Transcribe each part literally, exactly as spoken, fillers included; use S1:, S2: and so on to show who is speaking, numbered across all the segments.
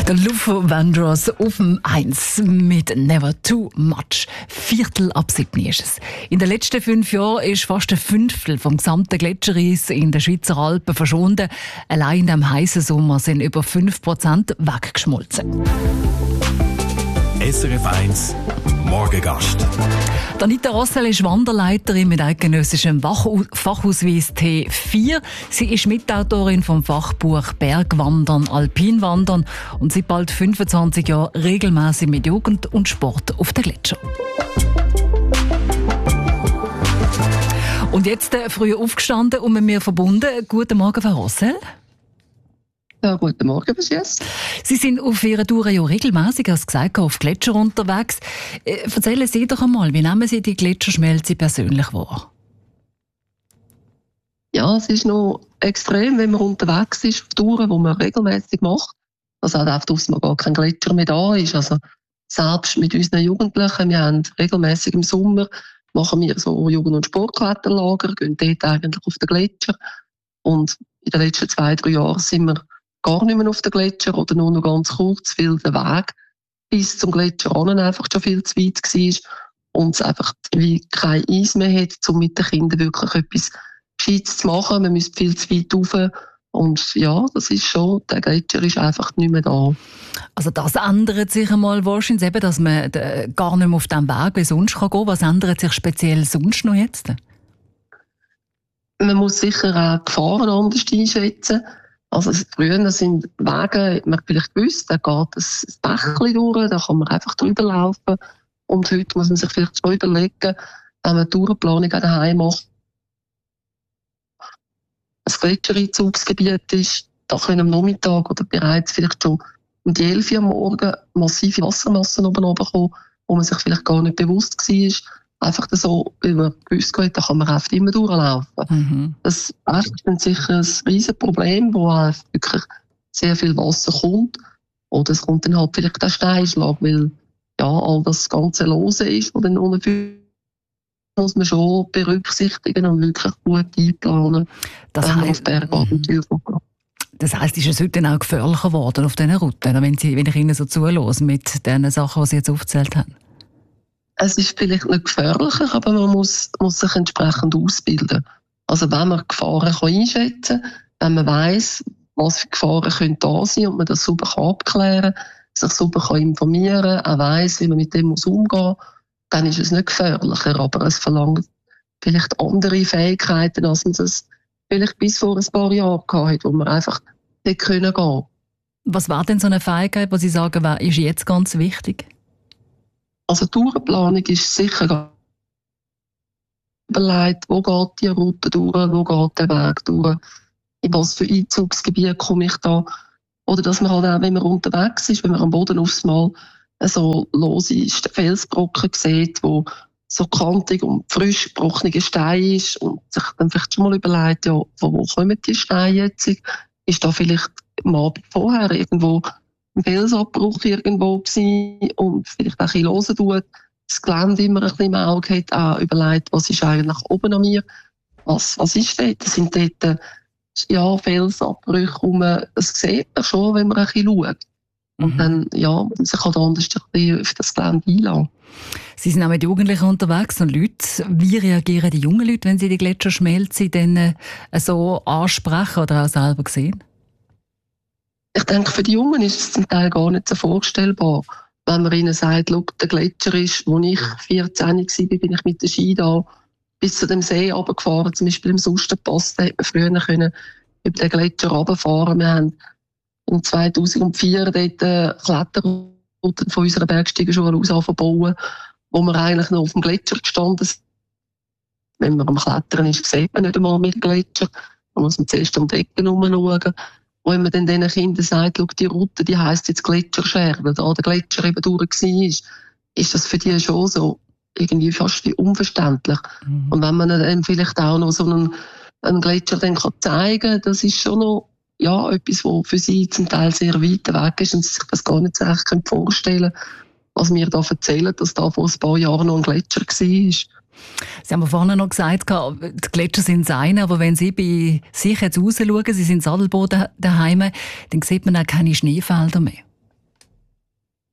S1: Der Lufo Vandross auf dem eins mit Never Too Much. Viertel ab sieben ist es. In den letzten fünf Jahren ist fast ein Fünftel vom gesamten Gletschereis in den Schweizer Alpen verschwunden. Allein in diesem heißen Sommer sind über fünf Prozent weggeschmolzen.
S2: S R F eins Morgengast.
S1: Anita Rossel ist Wanderleiterin mit eidgenössischem Fachausweis T vier. Sie ist Mitautorin vom Fachbuch Bergwandern, Alpinwandern und seit bald fünfundzwanzig Jahren regelmäßig mit Jugend und Sport auf den Gletscher. Und jetzt äh, früh aufgestanden und mit mir verbunden. Guten Morgen, Frau Rossel.
S3: Ja, guten Morgen, bis jetzt.
S1: Sie sind auf Ihrer Tour ja regelmäßig, als gesagt, auf Gletscher unterwegs. Äh, erzählen Sie doch einmal, wie nehmen Sie die Gletscherschmelze persönlich wahr?
S3: Ja, es ist noch extrem, wenn man unterwegs ist auf Touren, die man regelmäßig macht. Also halt auch draussen gar kein Gletscher mehr da ist. Also selbst mit unseren Jugendlichen, wir haben regelmäßig im Sommer machen wir so Jugend- und Sportkletterlager, gehen dort eigentlich auf den Gletscher. Und in den letzten zwei, drei Jahren sind wir gar nicht mehr auf den Gletscher oder nur noch ganz kurz, weil der Weg bis zum Gletscher an einfach schon viel zu weit war und es einfach wie kein Eis mehr hat, um mit den Kindern wirklich etwas Gescheites zu machen. Man müsste viel zu weit rauf. Und ja, das ist schon, der Gletscher ist einfach nicht mehr da.
S1: Also das ändert sich einmal wahrscheinlich eben, dass man gar nicht mehr auf diesem Weg wie sonst gehen kann. Was ändert sich speziell sonst noch jetzt?
S3: Man muss sicher auch die Gefahren anders einschätzen. Also früher sind Wege, hat man vielleicht gewusst, da geht ein Bächlein durch, da kann man einfach drüber laufen. Und heute muss man sich vielleicht schon überlegen, wenn man eine Tourenplanung daheim macht, ein Gletschereinzugsgebiet ist, da können am Nachmittag oder bereits vielleicht schon um die elf Uhr am Morgen massive Wassermassen oben runterkommen, wo man sich vielleicht gar nicht bewusst war. Einfach so, weil man gewusst hat, da kann man einfach immer durchlaufen. Mhm. Das ist sicher ein riesen Problem, wo wirklich sehr viel Wasser kommt. Oder es kommt dann halt vielleicht der Steinschlag, weil ja, all das ganze Lose ist, was dann unten muss man schon berücksichtigen und wirklich gut einplanen.
S1: Das heisst, das heisst, ist es heute auch gefährlicher geworden auf diesen Routen, wenn, Sie, wenn ich Ihnen so zuhöre mit den Sachen, die Sie jetzt aufgezählt haben?
S3: Es ist vielleicht nicht gefährlicher, aber man muss, muss sich entsprechend ausbilden. Also wenn man Gefahren kann einschätzen kann, wenn man weiss, was für Gefahren können da sein und man das sauber kann abklären kann, sich sauber kann informieren kann, auch weiss, wie man mit dem muss umgehen muss, dann ist es nicht gefährlicher, aber es verlangt vielleicht andere Fähigkeiten, als man das vielleicht bis vor ein paar Jahren hatte, wo man einfach nicht gehen konnte.
S1: Was war denn so eine Fähigkeit, die Sie sagen, ist jetzt ganz wichtig?
S3: Also die Tourenplanung ist sicher überlegt, wo geht die Route durch, wo geht der Weg durch, in was für Einzugsgebiet komme ich da. Oder dass man halt auch, wenn man unterwegs ist, wenn man am Boden aufs Mal so lose Felsbrocken sieht, wo so kantig und frisch gebrochene Stein ist und sich dann vielleicht schon mal überlegt, ja, von wo kommen die Steine jetzt? Ist da vielleicht am Abend vorher irgendwo ein Felsabbruch irgendwo gewesen und vielleicht auch ein bisschen hören tut, das Gelände immer ein bisschen im Auge hat, auch überlegt, was ist eigentlich oben an mir, was, was ist dort? Das sind dort ja, Felsabbrüche rum, das sieht man schon, wenn man ein bisschen schaut. Und mhm. dann, ja, muss man sich halt anders ein bisschen auf das Gelände einlassen.
S1: Sie sind auch mit Jugendlichen unterwegs und Leute. Wie reagieren die jungen Leute, wenn sie die Gletscherschmelze dann äh, so ansprechen oder auch selber sehen?
S3: Ich denke, für die Jungen ist es zum Teil gar nicht so vorstellbar. Wenn man ihnen sagt, schau, der Gletscher ist, als ich vierzehn war, bin ich mit der Ski da bis zu dem See runtergefahren, zum Beispiel im Susterpass. Da hätte man früher können über den Gletscher runterfahren. Wir haben im zweitausendvier dort eine Kletterroute von unserer Bergsteigerschule aus angefangen, wo wir eigentlich noch auf dem Gletscher gestanden sind. Wenn man am Klettern ist, sieht man nicht einmal mit dem Gletscher. Da muss man zuerst um die Ecke herumschauen. Und wenn man dann diesen Kindern sagt, schau, die Route, die heisst jetzt Gletscherscherben, weil da der Gletscher eben durch war, ist das für die schon so irgendwie fast wie unverständlich. Mhm. Und wenn man dann vielleicht auch noch so einen, einen Gletscher dann kann zeigen kann, das ist schon noch ja, etwas, was für sie zum Teil sehr weit weg ist und sie sich das gar nicht so recht vorstellen können, was wir da erzählen, dass da vor ein paar Jahren noch ein Gletscher war.
S1: Sie haben vorhin noch gesagt, die Gletscher sind das eine, aber wenn Sie bei sich jetzt rausschauen, Sie sind in Sadelboden daheim, dann sieht man auch keine Schneefelder mehr.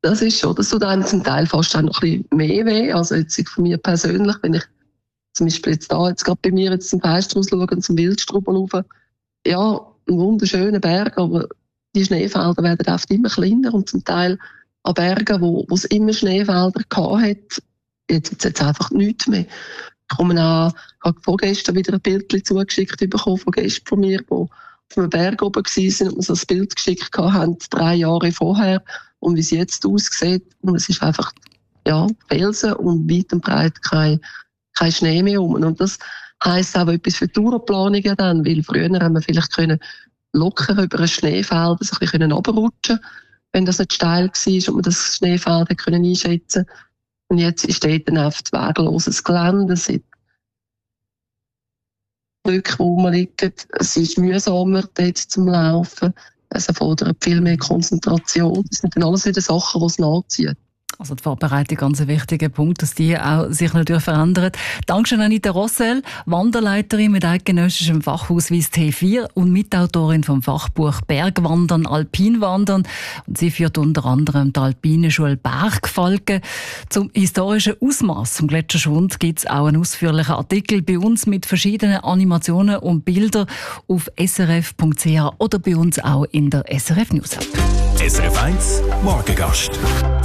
S3: Das ist schon, das tut einem zum Teil fast auch noch ein bisschen mehr weh. Also jetzt von mir persönlich, wenn ich zum Beispiel jetzt da, jetzt gerade bei mir jetzt zum Fenster rausschaue, zum Wildstrubel rauf, ja, ein wunderschöner Berg, aber die Schneefelder werden oft immer kleiner und zum Teil an Bergen, wo, wo es immer Schneefelder gehabt hat, jetzt ist jetzt einfach nichts mehr. Ich komme auch, ich habe vorgestern wieder ein Bild zugeschickt bekommen von Gästen von mir, die auf einem Berg oben waren und mir so ein Bild geschickt haben, drei Jahre vorher, und wie es jetzt aussieht. Und es ist einfach, ja, Felsen und weit und breit kein, kein Schnee mehr rum. Und das heisst auch etwas für die Tourenplanungen dann, weil früher haben wir vielleicht können locker über ein Schneefeld sich ein bisschen runterrutschen, wenn das nicht steil war und man das Schneefeld können einschätzen konnte. Und jetzt ist dort dann einfach wegloses Gelände. Es sind Blöcke, wo man liegt. Es ist mühsamer dort zum Laufen. Es erfordert viel mehr Konzentration. Das sind dann alles wieder Sachen, die es nachziehen.
S1: Also die Vorbereitung, ganz ein wichtiger Punkt, dass die auch sich natürlich verändert. Dankeschön Anita Rossel, Wanderleiterin mit eidgenössischem Fachausweis T vier und Mitautorin vom Fachbuch Bergwandern, Alpinwandern. Und sie führt unter anderem die Alpine-Schule Bergfalken. Zum historischen Ausmaß zum Gletscherschwund gibt es auch einen ausführlichen Artikel bei uns mit verschiedenen Animationen und Bildern auf s r f punkt c h oder bei uns auch in der S R F News App.
S2: S R F eins Morgengast.